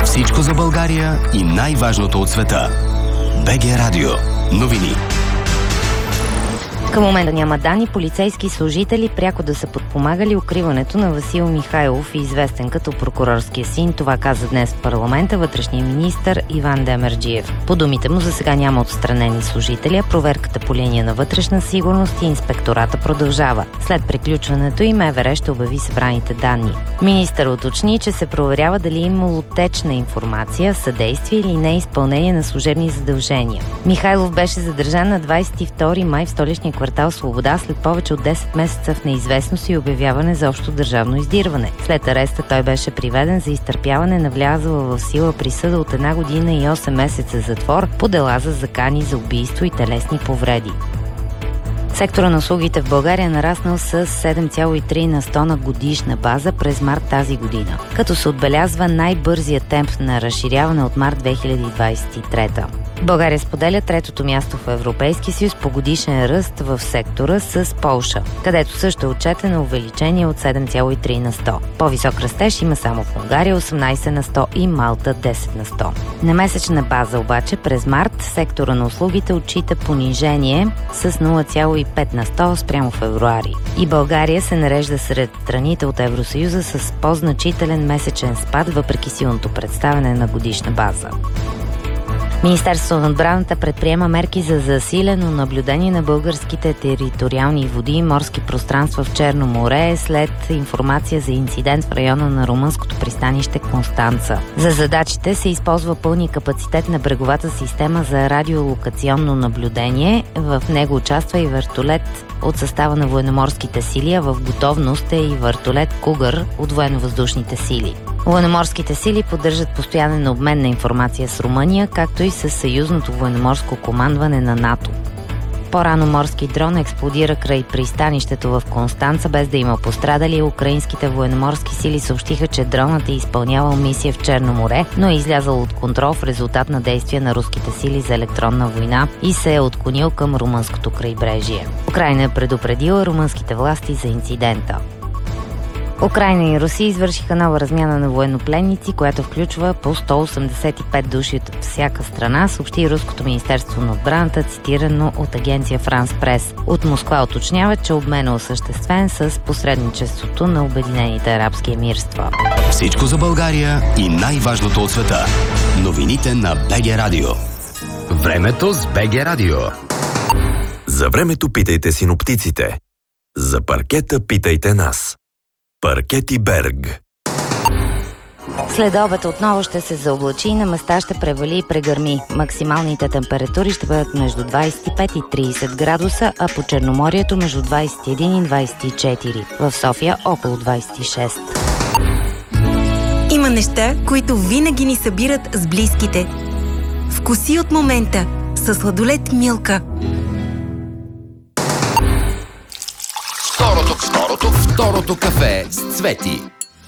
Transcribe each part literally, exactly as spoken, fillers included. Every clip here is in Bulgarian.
Всичко за България и най-важното от света. БГ Радио. Новини. Към момента няма данни полицейски служители пряко да са подпомагали укриването на Васил Михайлов, известен като прокурорския син. Това каза днес в парламента вътрешния министър Иван Демерджиев. По думите му, за сега няма отстранени служители, а проверката по линия на вътрешна сигурност и инспектората продължава. След приключването и МВР ще обяви събраните данни. Министър уточни, че се проверява дали е имало теч на информация, съдействие или неизпълнение на служебни задължения. Михайлов беше задържан на двадесет и втори май в столичния квартал Свобода след повече от десет месеца в неизвестност и обявяване за общо държавно издирване. След ареста той беше приведен за изтърпяване на влязла в сила присъда от една година и осем месеца затвор по дела за закани за убийство и телесни повреди. Сектора на услугите в България е нараснал с седем цяло и три на сто на годишна база през март тази година, като се отбелязва най-бързия темп на разширяване от март две хиляди двадесет и трета. България споделя третото място в Европейския съюз по годишен ръст в сектора с Полша, където също е отчетено увеличение от седем цяло и три на сто. По-висок растеж има само в Унгария осемнадесет на сто и Малта десет на сто. На месечна база обаче през март сектора на услугите отчита понижение с нула цяло и пет на сто спрямо февруари. И България се нарежда сред страните от Евросъюза с по-значителен месечен спад, въпреки силното представяне на годишна база. Министерството на отбраната предприема мерки за засилено наблюдение на българските териториални води и морски пространства в Черно море след информация за инцидент в района на румънското пристанище Констанца. За задачите се използва пълния капацитет на бреговата система за радиолокационно наблюдение. В него участва и вертолет от състава на военноморските сили, а в готовност е и вертолет Кугър от военновъздушните сили. Военноморските сили поддържат постоянен обмен на информация с Румъния, както и с съюзното военноморско командване на НАТО. По-рано морски дрон експлодира край пристанището в Констанца, без да има пострадали. Украинските военноморски сили съобщиха, че дронът е изпълнявал мисия в Черно море, но е излязъл от контрол в резултат на действия на руските сили за електронна война и се е отклонил към румънското крайбрежие. Украйна е предупредила румънските власти за инцидента. Украйна и Русия извършиха нова размяна на военнопленници, която включва по сто осемдесет и пет души от всяка страна, съобщи Руското министерство на отбраната, цитирано от агенция Франс Прес. От Москва уточняват, че обмен е осъществен с посредничеството на Обединените арабски емирства. Всичко за България и най-важното от света. Новините на БГ Радио. Времето с БГ Радио. За времето питайте синоптиците. За паркета питайте нас. Паркети Берг. След обед отново ще се заоблачи и на места ще превали и прегърми. Максималните температури ще бъдат между двадесет и пет и тридесет градуса, а по Черноморието между двадесет и един и двадесет и четири. В София около двадесет и шест. Има неща, които винаги ни събират с близките. Вкуси от момента със сладолед Милка. Второто, второто, второто кафе с Цвети.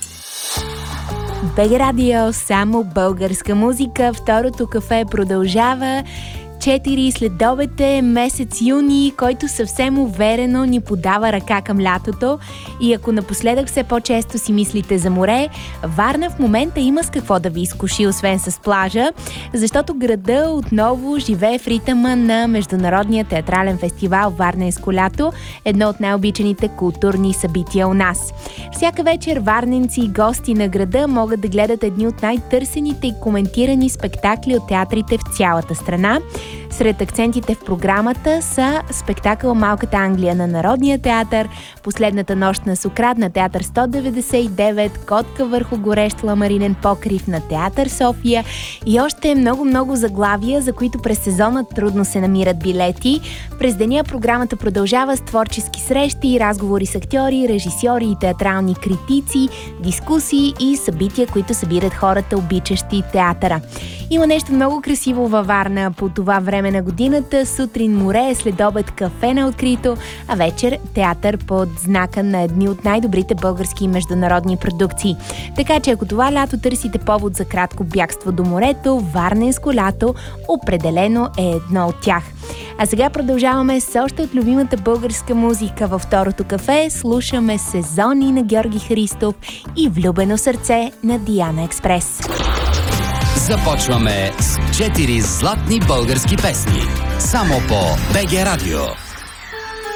БГ Радио, само българска музика. Второто кафе продължава. четири следобед е месец юни, който съвсем уверено ни подава ръка към лятото. И ако напоследък все по-често си мислите за море, Варна в момента има с какво да ви изкуши, освен с плажа, защото града отново живее в ритъма на Международния театрален фестивал Варненско лято, едно от най-обичаните културни събития у нас. Всяка вечер варненци и гости на града могат да гледат едни от най-търсените и коментирани спектакли от театрите в цялата страна. Сред акцентите в програмата са спектакъл Малката Англия на Народния театър, Последната нощ на Сократ на театър сто деветдесет и девет, Котка върху горещ ламаринен покрив на театър София и още много-много заглавия, за които през сезона трудно се намират билети. През деня програмата продължава с творчески срещи и разговори с актьори, режисьори и театрални критици, дискусии и събития, които събират хората, обичащи театъра. Има нещо много красиво във Варна по това време на годината. Сутрин море, следобед кафе на открито, а вечер театър под знака на едни от най-добрите български и международни продукции. Така че ако това лято търсите повод за кратко бягство до морето, Варненско лято определено е едно от тях. А сега продължаваме с още от любимата българска музика във второто кафе. Слушаме Сезони на Георги Христов и Влюбено сърце на Диана Експрес. Започваме с четири златни български песни. Само по БГ Радио.